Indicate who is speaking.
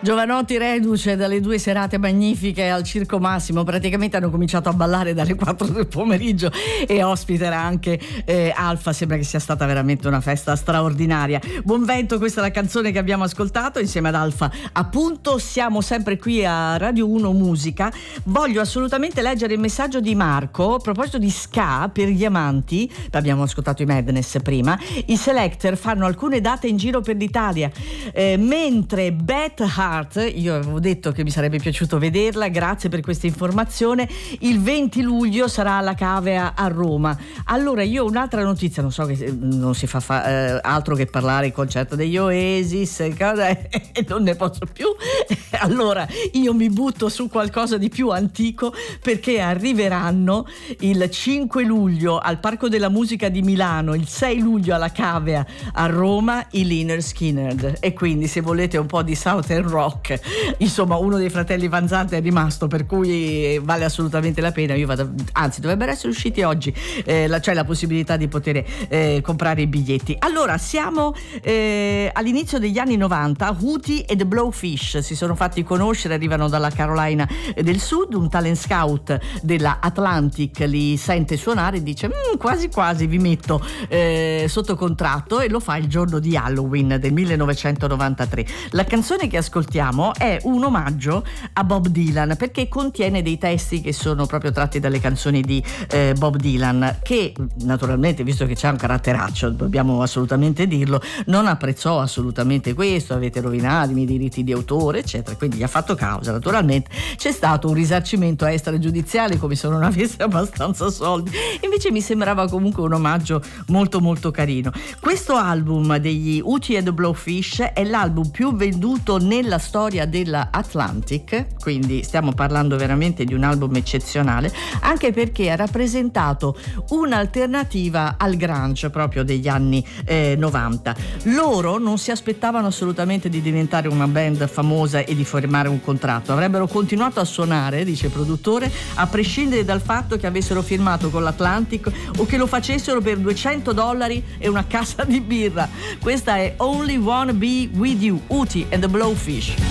Speaker 1: Giovanotti reduce dalle 2 serate magnifiche al Circo Massimo, praticamente hanno cominciato a ballare dalle 4 del pomeriggio e ospiterà anche Alfa. Sembra che sia stata veramente una festa straordinaria. Buon vento, questa è la canzone che abbiamo ascoltato insieme ad Alfa. Appunto, siamo sempre qui a Radio 1 Musica. Voglio assolutamente leggere il messaggio di Marco a proposito di ska per gli amanti. Abbiamo ascoltato i Madness prima. I Selecter fanno alcune date in giro per l'Italia, mentre Beth Hart, io avevo detto che mi sarebbe piaciuto vederla, grazie per questa informazione, il 20 luglio sarà alla Cavea a Roma. Allora io ho un'altra notizia, non so che non si fa altro che parlare il concerto degli Oasis e non ne posso più. Allora io mi butto su qualcosa di più antico, perché arriveranno il 5 luglio al Parco della Musica di Milano, il 6 luglio alla Cavea a Roma i Lynyrd Skynyrd, e quindi se volete un po' di Southern Rock, insomma uno dei fratelli Van Zandt è rimasto, per cui vale assolutamente la pena. Io vado, anzi dovrebbero essere usciti oggi, c'è la possibilità di poter comprare i biglietti. Allora siamo all'inizio degli anni 90. Hootie e The Blowfish si sono fatti conoscere, arrivano dalla Carolina del Sud. Un talent scout della Atlantic li sente suonare e dice quasi quasi vi metto sotto contratto, e lo fa il giorno di Halloween del 1993. La canzone che ascoltiamo è un omaggio a Bob Dylan, perché contiene dei testi che sono proprio tratti dalle canzoni di Bob Dylan, che naturalmente, visto che c'è un caratteraccio, dobbiamo assolutamente dirlo, non apprezzò assolutamente questo: avete rovinato i miei diritti di autore eccetera, quindi gli ha fatto causa. Naturalmente c'è stato un risarcimento extragiudiziale, come se non avesse abbastanza soldi. Invece mi sembrava comunque un omaggio molto molto carino. Questo album degli Hootie and the Blowfish è l'album più venduto nella storia della Atlantic, quindi stiamo parlando veramente di un album eccezionale, anche perché ha rappresentato un'alternativa al grunge proprio degli anni 90. Loro non si aspettavano assolutamente di diventare una band famosa e di firmare un contratto, avrebbero continuato a suonare, dice il produttore, a prescindere dal fatto che avessero firmato con l'Atlantic o che lo facessero per $200 e una cassa di birra. Questa è Only Wanna Be With You, Hootie and the Blowfish.